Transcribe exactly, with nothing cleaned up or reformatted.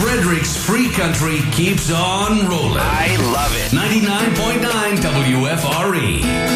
Frederick's Free Country keeps on rolling. I love it. ninety-nine point nine W F R E.